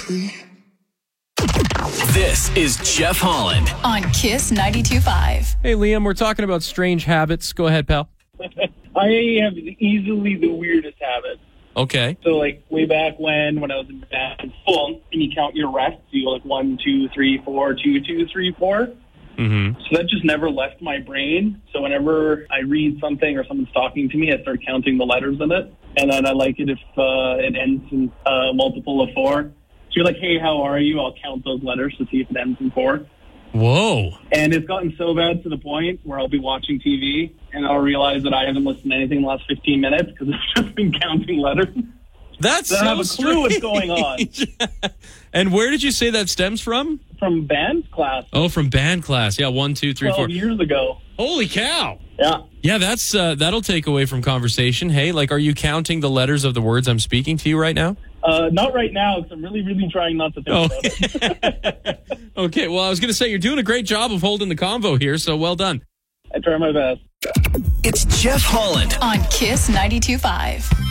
free. This is Jeff Holland on Kiss 92.5. Hey, Liam, we're talking about strange habits. Go ahead, pal. I have easily the weirdest habits. Okay. So, like, way back when I was in band school, and you count your rests, you go like 1, 2, 3, 4, 2, 2, 3, 4. Mm-hmm. So that just never left my brain. So whenever I read something or someone's talking to me, I start counting the letters in it. And then I like it if it ends in multiple of 4. So you're like, hey, how are you? I'll count those letters to see if it ends in 4. Whoa. And it's gotten so bad to the point where I'll be watching TV and I'll realize that I haven't listened to anything in the last 15 minutes because it's just been counting letters. That's I don't have a strange. clue what's going on. And where did you say that stems from? From band class. Oh, from band class. Yeah, 1, 2, 3, 4. 12 years ago. Holy cow. Yeah. Yeah, that's that'll take away from conversation. Hey, like, are you counting the letters of the words I'm speaking to you right now? Not right now, because I'm really, really trying not to think about it. Okay, well, I was going to say, you're doing a great job of holding the convo here, so well done. I try my best. It's Jeff Holland On Kiss 92.5.